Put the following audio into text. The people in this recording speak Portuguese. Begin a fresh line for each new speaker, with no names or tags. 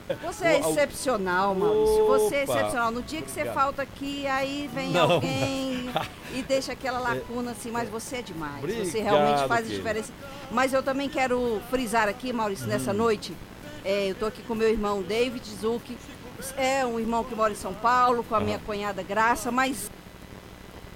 Você é excepcional, Maurício. Você é
Opa!
excepcional. No dia que você
Obrigado.
falta aqui, aí vem
Não.
alguém e deixa aquela lacuna assim, mas você é demais. Você
Obrigado,
realmente faz a
querido.
diferença. Mas eu também quero frisar aqui, Maurício, nessa noite. Eu tô aqui com meu irmão David Zucchi. É um irmão que mora em São Paulo, com a minha cunhada Graça, mas